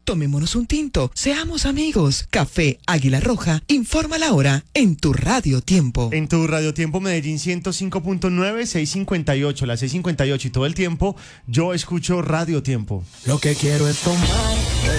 Tomémonos un tinto, seamos amigos. Café Águila Roja, informa la hora en tu Radio Tiempo. En tu Radio Tiempo Medellín 105.9, 6:58, las 6:58 y todo el tiempo yo escucho Radio Tiempo. Lo que quiero es tomar